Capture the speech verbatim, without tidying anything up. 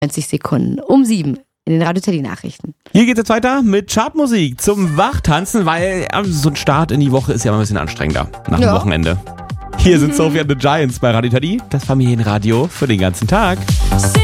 neunzig Sekunden um sieben in den Radio Teddy Nachrichten. Hier geht's jetzt weiter mit Chartmusik zum Wachtanzen, weil ja, so ein Start in die Woche ist ja immer ein bisschen anstrengender nach dem Ja. Wochenende. Hier sind Sophie and the Giants bei Radio Teddy, das Familienradio für den ganzen Tag.